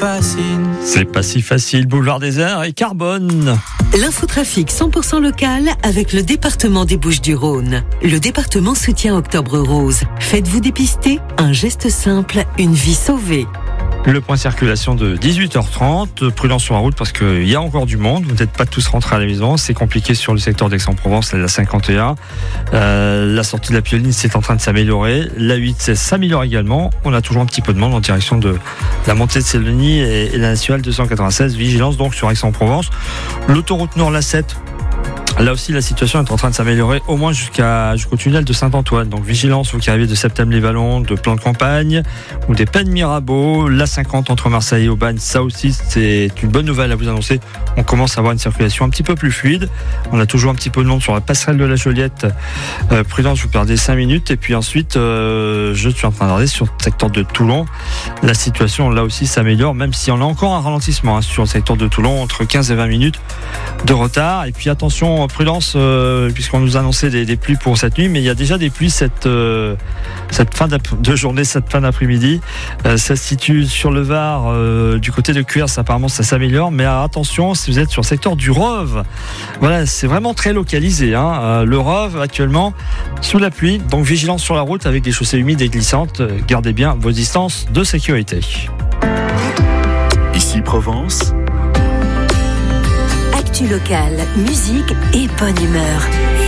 facile. C'est pas si facile, boulevard des Arts et Carbone. L'infotrafic 100% local avec le département des Bouches-du-Rhône. Le département soutient Octobre Rose. Faites-vous dépister, un geste simple, une vie sauvée. Le point circulation de 18h30, prudence sur la route parce qu'il y a encore du monde, vous n'êtes pas tous rentrés à la maison, c'est compliqué sur le secteur d'Aix-en-Provence, la 51, la sortie de la Pioline c'est en train de s'améliorer, la 8 s'améliore également, on a toujours un petit peu de monde en direction de la montée de Célonie et la nationale 296, vigilance donc sur Aix-en-Provence, l'autoroute Nord la 7. Là aussi, la situation est en train de s'améliorer, au moins jusqu'au tunnel de Saint-Antoine. Donc, vigilance, vous qui arrivez de Septem-les-Vallons, de Plan de Campagne, ou des Pennes Mirabeau, la 50 entre Marseille et Aubagne. Ça aussi, c'est une bonne nouvelle à vous annoncer. On commence à avoir une circulation un petit peu plus fluide. On a toujours un petit peu de monde sur la passerelle de la Joliette. Prudence, vous perdez 5 minutes. Et puis ensuite, je suis en train de regarder sur le secteur de Toulon. La situation, là aussi, s'améliore, même si on a encore un ralentissement sur le secteur de Toulon, entre 15 et 20 minutes de retard. Et puis attention, prudence, puisqu'on nous annonçait des pluies pour cette nuit, mais il y a déjà des pluies cette fin de journée, cette fin d'après-midi. Ça se situe sur le Var, du côté de Cuers, apparemment ça s'améliore, mais attention si vous êtes sur le secteur du Rove. Voilà, c'est vraiment très localisé. Le Rove actuellement sous la pluie, donc vigilance sur la route avec des chaussées humides et glissantes. Gardez bien vos distances de sécurité. Ici Provence. Actu local, musique et bonne humeur.